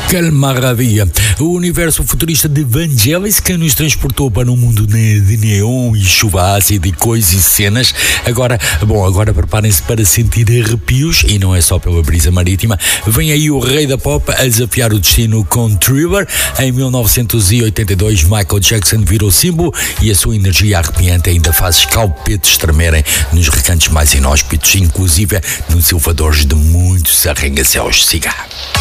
Que maravilha! O universo futurista de Vangelis que nos transportou para um mundo de neon e chuva ácida e coisas e cenas. Agora preparem-se para sentir arrepios, e não é só pela brisa marítima. Vem aí o rei da pop a desafiar o destino com Thriller. Em 1982, Michael Jackson virou símbolo e a sua energia arrepiante ainda faz escalpetes tremerem nos recantos mais inóspitos, inclusive nos elevadores de muitos arranha-céus de cigarro.